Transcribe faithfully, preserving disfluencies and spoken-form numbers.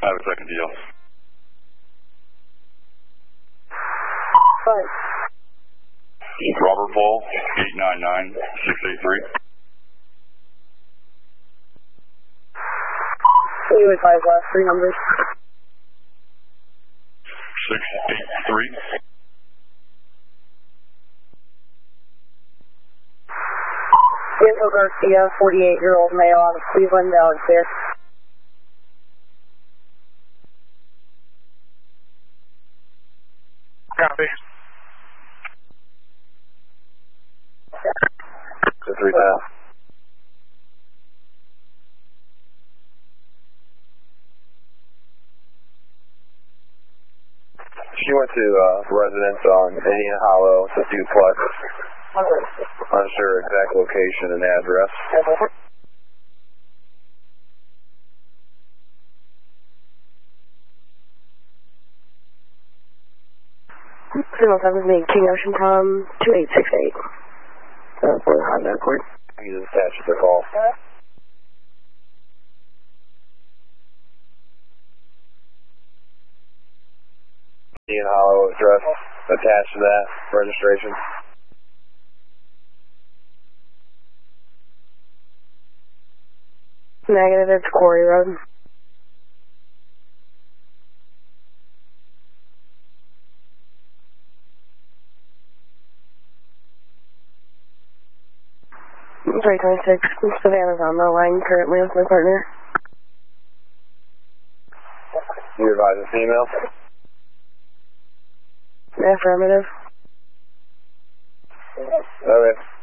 I have a second deal. Five. Robert Paul, eight nine nine six eight three. You advise last three numbers. six eight three. Diego Garcia, forty-eight-year-old male out of Cleveland, valid clear. Copy. Two three pass. She went to uh, residence on Indian Hollow, it's a duplex. Unsure exact location and address. Signal seven is King Ocean Tom, two eight six eight. Uh, for the Honda Accord. He's attached to the call. Indian Hollow address attached to that registration. Negative, it's Quarry Road. three twenty-six, Savannah's on the line currently with my partner. You advise a female? Affirmative. Okay.